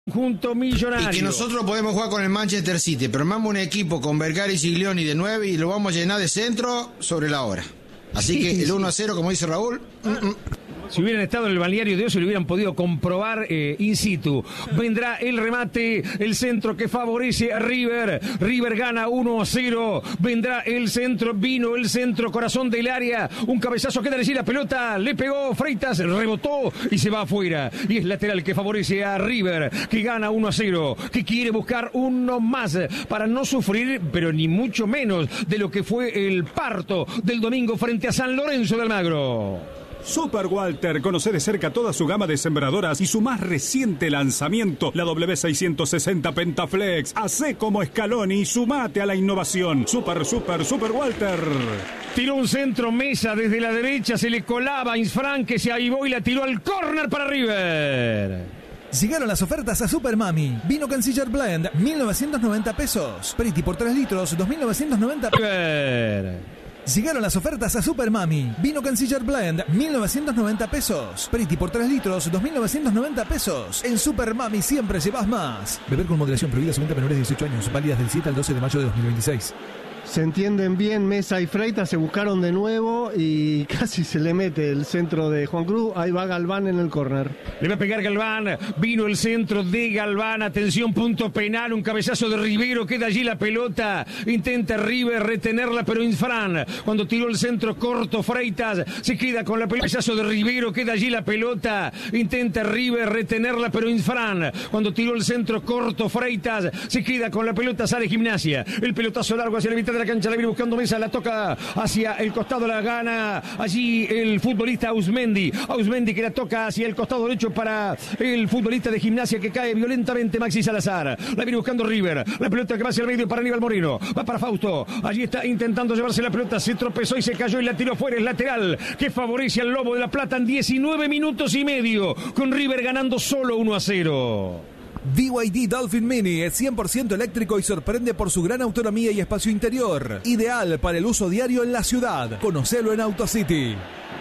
Junto Millonario. Y que nosotros podemos jugar con el Manchester City, pero armamos un equipo con Bergari y Siglioni de 9 y lo vamos a llenar de centro sobre la hora. Así que el 1-0, como dice Raúl. Si hubieran estado en el balneario de Oso, lo hubieran podido comprobar in situ. Vendrá el remate, el centro que favorece a River. River gana 1-0. Vendrá el centro, vino el centro, corazón del área. Un cabezazo, queda allí la pelota. Le pegó Freitas, rebotó y se va afuera. Y es lateral que favorece a River, que gana 1-0. Que quiere buscar uno más para no sufrir, pero ni mucho menos, de lo que fue el parto del domingo frente a San Lorenzo de Almagro. Super Walter, conoce de cerca toda su gama de sembradoras y su más reciente lanzamiento, la W660 Pentaflex. Hacé como Scaloni y sumate a la innovación. Super Walter. Tiró un centro Mesa desde la derecha, se le colaba a Insfran, que se avivó y la tiró al córner para River. Llegaron las ofertas a Super Mami. Vino Canciller Blend, 1.990 pesos. Priti por 3 litros, 2.990 pesos. Llegaron las ofertas a Super Mami. Vino Canciller Blend, 1.990 pesos. Priti por 3 litros, 2.990 pesos. En Super Mami siempre llevas más. Beber con moderación, prohibida solamente a menores de 18 años. Válidas del 7 al 12 de mayo de 2026. Se entienden bien, Mesa y Freitas se buscaron de nuevo y casi se le mete el centro de Juan Cruz. Ahí va Galván en el córner. Le va a pegar Galván, vino el centro de Galván, atención, punto penal, un cabezazo de Rivero, queda allí la pelota, intenta River retenerla, pero Insfran, cuando tiró el centro corto, Freitas se queda con la pelota, cabezazo de Rivero, queda allí la pelota, intenta River retenerla, pero Insfran, cuando tiró el centro corto, Freitas se queda con la pelota, sale Gimnasia, el pelotazo largo hacia la mitad de la cancha, la viene buscando Mesa, la toca hacia el costado, la gana allí el futbolista Ausmendi que la toca hacia el costado derecho para el futbolista de Gimnasia, que cae violentamente Maxi Salazar, la viene buscando River, la pelota que va hacia el medio para Aníbal Moreno, va para Fausto, allí está intentando llevarse la pelota, se tropezó y se cayó y la tiró fuera, es lateral que favorece al Lobo de La Plata en 19 minutos y medio, con River ganando solo 1-0. BYD Dolphin Mini es 100% eléctrico y sorprende por su gran autonomía y espacio interior. Ideal para el uso diario en la ciudad. Conocelo en AutoCity.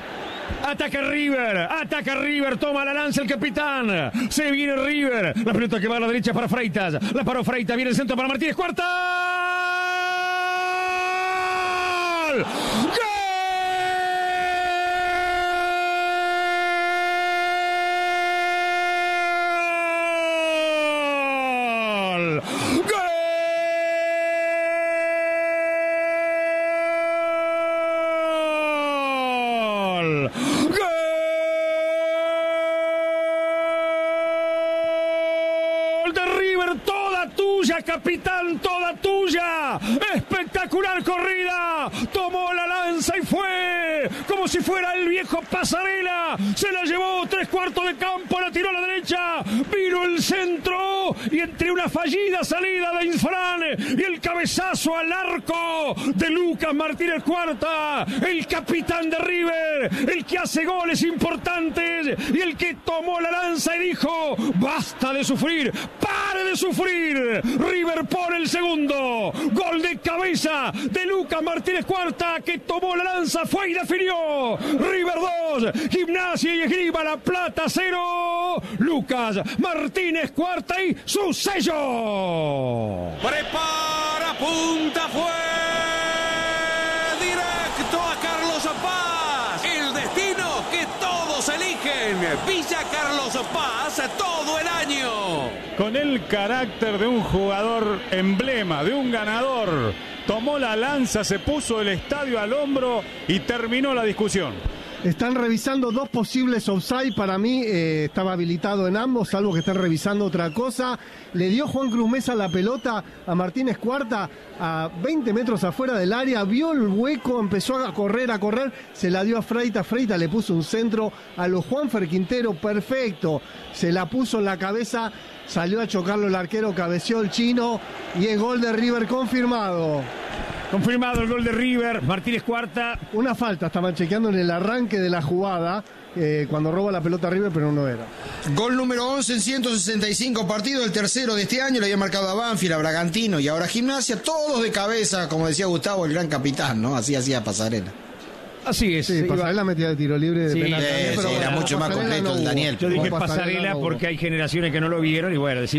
Ataca River, toma la lanza el capitán, se viene River, la pelota que va a la derecha para Freitas, la paró Freitas, viene el centro para Martínez, cuarta. ¡Gol! Capitán, toda tuya, espectacular corrida, tomó la lanza y fue como si fuera el viejo Pasarela, se la llevó 3/4 de campo, la tiró a la derecha, vino el centro y entre una fallida salida de Insfran y el cabezazo al arco de Lucas Martínez Cuarta, el capitán de River, el que hace goles importantes y el que tomó la lanza y dijo: basta de sufrir, pare de sufrir. River pone el segundo, gol de cabeza de Lucas Martínez Cuarta, que tomó la lanza, fue y definió. River 2, Gimnasia y Esgrima La Plata 0, Lucas Martínez Cuarta y su sello. Prepara, punta, fue directo a Carlos Paz, el destino que todos eligen, Villa Carlos Paz todo el año. Con el carácter de un jugador emblema, de un ganador, tomó la lanza, se puso el estadio al hombro y terminó la discusión. Están revisando dos posibles offside. Para mí estaba habilitado en ambos, salvo que están revisando otra cosa. Le dio Juan Cruz Mesa la pelota a Martínez Cuarta a 20 metros afuera del área, vio el hueco, empezó a correr, se la dio a Freitas, Freitas le puso un centro a los Juanfer Quintero, perfecto, se la puso en la cabeza, salió a chocarlo el arquero, cabeceó el chino y es gol de River confirmado. Confirmado el gol de River, Martínez Cuarta. Una falta, estaban chequeando en el arranque de la jugada, cuando roba la pelota River, pero no era. Gol número 11 en 165 partidos, el tercero de este año, le había marcado a Banfield, a Bragantino y ahora Gimnasia, todos de cabeza, como decía Gustavo, el gran capitán, ¿no? Así hacía Pasarela. Así es. Sí, Pasarela metía de tiro libre de Sí, penal también, pero era bueno, mucho más Pasarela completo no el hubo. Daniel. Yo dije Con pasarela no hubo. porque hay generaciones que no lo vieron y bueno,